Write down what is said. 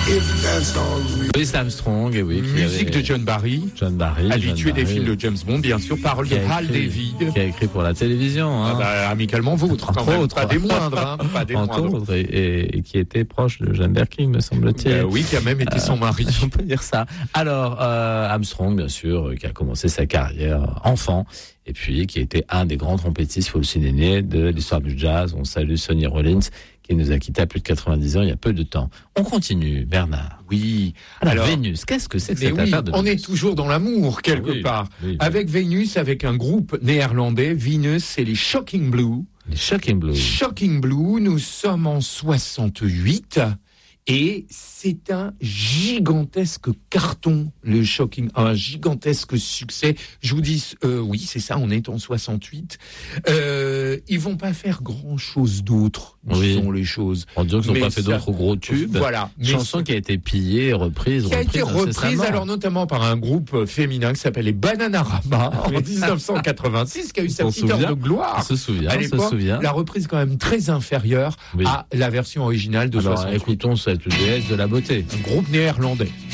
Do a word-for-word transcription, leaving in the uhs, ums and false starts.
If that's all we... Louis Armstrong, et oui. Musique avait... de John Barry. John Barry. Habitué John des Barry. films de James Bond, bien sûr. Paroles de Hal David. Qui a écrit pour la télévision. Hein. Ah bah, amicalement vôtre, quand même. Autres. Pas des moindres. Hein. Pas des Entre moindres. autres, et, et, et qui était proche de Jane Birkin, me semble-t-il. Euh, oui, qui a même été euh, son mari. On peut dire ça. Alors, euh, Armstrong, bien sûr, qui a commencé sa carrière enfant, et puis qui a été un des grands trompettistes, faut le souligner, de l'histoire du jazz. On salue Sonny Rollins, qui nous a quittés à plus de quatre-vingt-dix ans il y a peu de temps. On continue, Bernard. Oui. Alors, Alors Vénus, qu'est-ce que c'est que cette oui, affaire de on Vénus? est toujours dans l'amour, quelque oui, part. Oui, oui. Avec Vénus, avec un groupe néerlandais, Venus, c'est les Shocking Blue. Les Shocking Blue. Shocking Blue, nous sommes en soixante-huit. Et c'est un gigantesque carton, le Shocking, un gigantesque succès. Je vous dis, euh, oui, c'est ça, on est en soixante-huit. Euh, ils vont pas faire grand-chose d'autre, disons oui. les choses. En disant qu'ils n'ont pas fait ça, d'autres gros tubes. Voilà. Chanson qui a été pillée, reprise, qui a reprise été reprise, alors notamment par un groupe féminin qui s'appelle les Bananarama en dix-neuf cent quatre-vingt-six, qui a eu sa petite heure de gloire. On se souvient, à on l'époque, se souvient. La reprise quand même très inférieure oui. à la version originale de alors, soixante-huit. Écoutons cette déesse de la beauté. Un groupe néerlandais.